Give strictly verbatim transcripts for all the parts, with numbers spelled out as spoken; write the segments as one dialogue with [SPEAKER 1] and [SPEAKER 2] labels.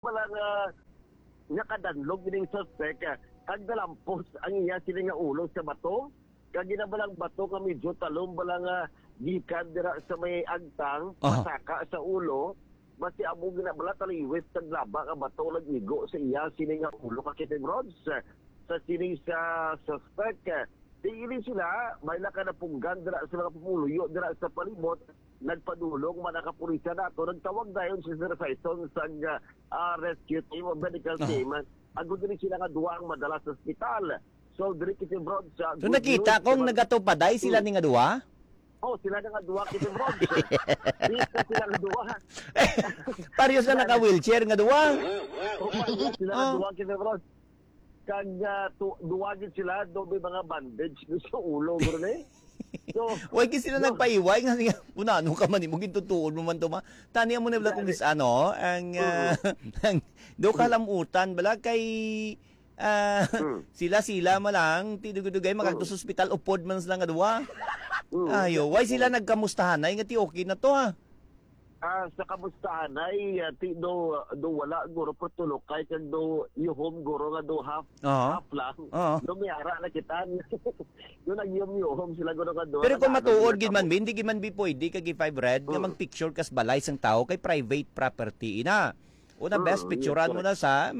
[SPEAKER 1] balang uh, nakadanlog gining suspect uh, kag dalampos ang iya sila nga ulo sa bato. Kag ginabalang bato nga medyo talong balang uh, gikan dira sa may agtang, pasaka sa ulo. Basi amo ginabala taliwis sa laba nga bato lagigo sa iya sini nga ulo ka Kitty Rods sa sini sa suspect. Tingili sila may nakanapunggan dira sa mga pumuluyo dira sa palibot, nagpadulong man ang kapulisan nato, nagtawag dayon si Sir Faison sa uh, rescue team o medical team. Uh. Agud din sila nga duwa ang madala sa ospital. So diri Kitty Rods sa
[SPEAKER 2] so nakita kung nagatupaday sila ni nga duwa.
[SPEAKER 1] Oh, sila nga duwa Kitty Rods. Dito sila nga duwa.
[SPEAKER 2] Parehas na naka-wheelchair nga duwa.
[SPEAKER 1] Oh, sila nga duwa Kitty Rods. Kag uh, duwa gid sila do may mga bandage sa ulo guro ni. So,
[SPEAKER 2] why kasi sila no, nagpaiway nga una ano ka man mo gintutuon mo man to ma. Tani mo na bala kung is ano ang uh, ang do kalamutan bala kay uh, mm. sila sila malang tidugudugay magagto sa ospital upod man sila nga duwa. Mm. Ayo, why sila nagkamustahan ay nga ti okay na to ha.
[SPEAKER 1] Ah, sa kamustahan ay uh, ti do do wala guro pertulok kay kag do yuhom guro nga do half uh-huh. half lang. Uh-huh. Do miara na kita. Do nagyom-yom sila guro nga do.
[SPEAKER 2] Pero kung matuod gid man hindi gid man bi pwede kag five red nga
[SPEAKER 1] uh-huh.
[SPEAKER 2] mag-picture kas balay sang tao kay private property ina. Una uh-huh. best picturean mo na sa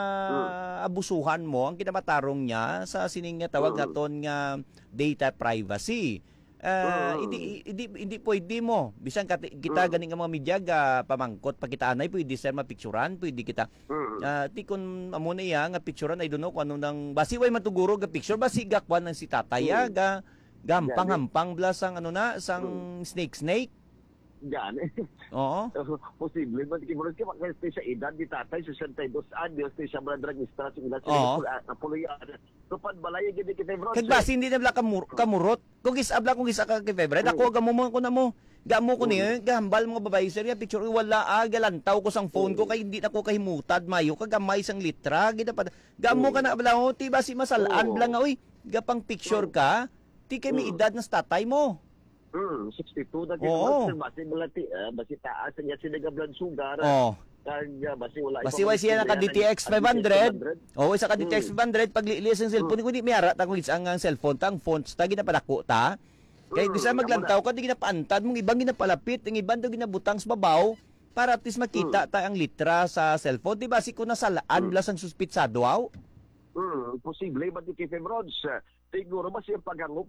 [SPEAKER 2] maabusuhan mo ang kinamatarong niya sa sining nga tawag uh-huh. naton nga data privacy. Uh, uh, hindi hindi hindi pwede mo bisan kita, kita uh, ganing nga mga media ga pamangkot pakitaan ay pwede sa mapicturan pwede kita uh, ti kun amo na iya nga picturean ay duno kung ano nang basi way matuguro ga picture basi gakwan ng si tataya ga gampang-hampang blasang ano na sang snake snake
[SPEAKER 1] Gani.
[SPEAKER 2] Oo.
[SPEAKER 1] Posible man kimo kay makay sa edad di tatay sesentadós anyos siya mga dragista sa ila sa puloyan. Tupad balay gid kita bro.
[SPEAKER 2] Kag basi hindi na bla kamur kamurot. Kung isabla kung isa ka kay favorite ako gamo mo ko na mo. Gamo ko ni gahambal mga babae sir ya picture wala ah galantaw ko sang phone ko kay hindi na ko kahimutad mayo kag gamay sang litra gid pa. Gamo ka na bla oh ti basi masalaan bla nga oy gapang picture ka ti kay mi edad na sa tatay mo.
[SPEAKER 1] Hmm, sixty-two na ginawa sa basi malati, uh, basi taas niya sila ga blood sugar.
[SPEAKER 2] Oh.
[SPEAKER 1] Kag uh, basi wala
[SPEAKER 2] basi way siya naka D T X five hundred. Oh, isa ka D T X five hundred pag lilis ang cellphone ko di miara ta kung ang cellphone tang phones ta ginapadako ta. Kay bisa maglantaw ka di ginapaantad mong ibang ginapalapit, ang ibang daw ginabutang sa babaw para at least makita ta ang litra sa cellphone. Di ba si ko nasalaan blas ang suspitsado aw?
[SPEAKER 1] Hmm, posible ba di kay Rods? Siguro ba siya paghangup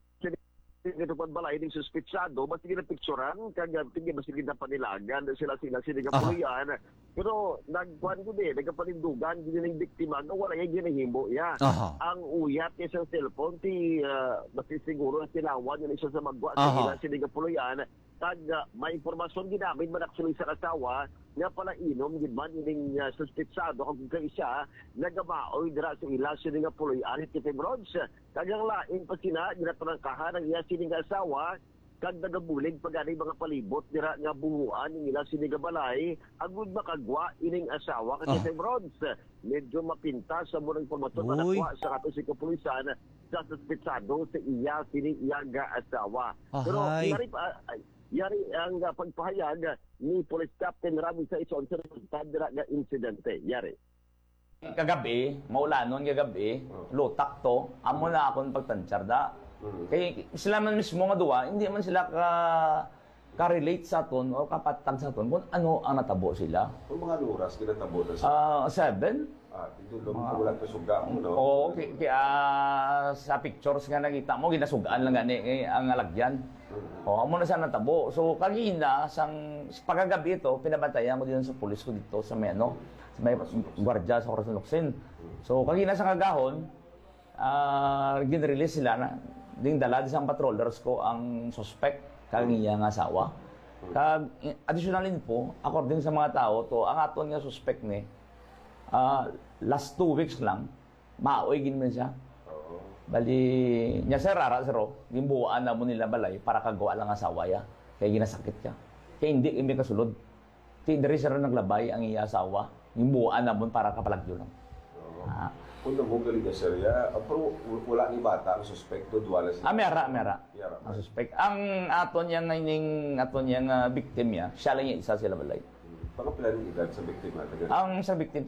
[SPEAKER 1] ito pag balay ng suspitsado, mas sige na picturean, kag tingin mas sige na panilagan, sila sila sila nga pulian. Pero nagkuhan ko din, nagkapanindugan, gini ng biktima, no, wala yung ginahimo ya. Uh-huh. Ang uyat niya sa cellphone, ti, uh, basi siguro na silawan, yun isa sa magwa, uh-huh. sila sila nga pulian, kag uh, may informasyon ginamit man actually sa kasawa, nga pala inom, gidman, yung uh, suspitsado, kung kaya siya, nagamaoy dira sa ila sila nga pulian, at Kitty Rods, kagang laing pa sina, ginatarangkahan ang iya sila nga asawa, kag nagabulig pag anay mga palibot dira nga buhuan ng ila sila nga balay, agud makagwa ining asawa kasi Kitty Rods. Medyo mapinta sa murang informasyon na nakuha sa kato si kapulisan sa suspitsado sa iya sila iya nga asawa.
[SPEAKER 2] Ahay.
[SPEAKER 1] Pero yari, uh, yari ang uh, pagpahayag ni Police Captain Rami sa ison sa resultad dira nga insidente. Yari.
[SPEAKER 3] Kagabi, maulanon kagabi, lutak to, amo na akong pagtansyar da. Mm-hmm. Kaya sila man mismo nga duwa, hindi man sila ka ka-relate sa ton o kapatag sa ton kung ano ang natabo sila.
[SPEAKER 4] Kung mga luras, kinatabo na sila?
[SPEAKER 3] Ah, uh, seven.
[SPEAKER 4] Ah, titulong mo, wala ito suga mo, no?
[SPEAKER 3] Oo, kaya uh, sa pictures nga nakita mo, ginasugaan lang gani eh, ang alagyan. Mm-hmm. Oo, amo na siya natabo. So, kagina, sang pagkagabi ito, pinabantayan ko din sa pulis ko dito sa may ano, sa may gwardiya sa Corazon Luxin. So, kagina sa kagahon, uh, gin-release sila na, ding dala sa patrollers ko ang suspect kag iya nga asawa. Kag additionally po, according sa mga tao to, ang aton nga suspect ni uh, last two weeks lang maoy gin man siya. Bali nya sir ara siro, gimbuan na mo nila balay para kagawa lang asawa ya. Kay ginasakit ka. Kay hindi imbi kasulod. Ti diri sir naglabay ang iya asawa, gimbuan na mo para kapalagyo lang. Ah.
[SPEAKER 4] Kung mo galing na sir, ya, pero wala ni bata ang suspect do duwala sila.
[SPEAKER 3] Ah, mera, mera. Ang suspect. Ang aton yang ning aton yang uh, victim ya, siya lang yung isa sila balay.
[SPEAKER 4] Baka pala ni edad sa biktima.
[SPEAKER 3] Ang sa victim